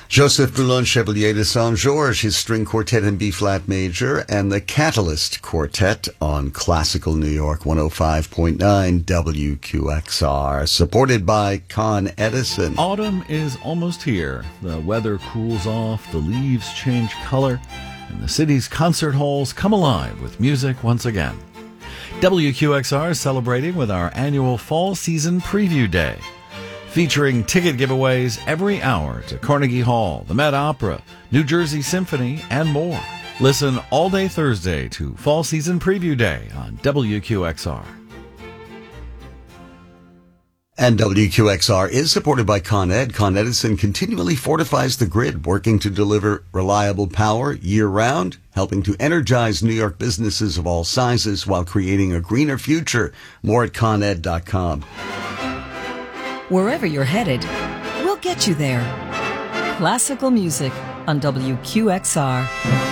Joseph Boulon Chevalier de Saint-Georges, his string quartet in B-flat major, and the Catalyst Quartet on Classical New York 105.9 WQXR, supported by Con Edison. Autumn is almost here. The weather cools off, the leaves change color, and the city's concert halls come alive with music once again. WQXR is celebrating with our annual Fall Season Preview Day, featuring ticket giveaways every hour to Carnegie Hall, the Met Opera, New Jersey Symphony, and more. Listen all day Thursday to Fall Season Preview Day on WQXR. And WQXR is supported by Con Ed. Con Edison continually fortifies the grid, working to deliver reliable power year-round, helping to energize New York businesses of all sizes while creating a greener future. More at coned.com. Wherever you're headed, we'll get you there. Classical music on WQXR.